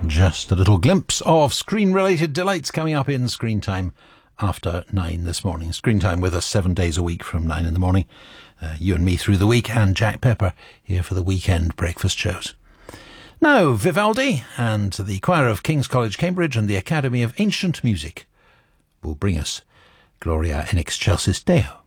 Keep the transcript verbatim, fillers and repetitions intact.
Just a little glimpse of screen-related delights coming up in Screen Time after nine this morning. Screen Time with us seven days a week from nine in the morning. Uh, you and me through the week, and Jack Pepper here for the weekend breakfast shows. Now, Vivaldi and the choir of King's College, Cambridge and the Academy of Ancient Music will bring us Gloria in Excelsis Deo.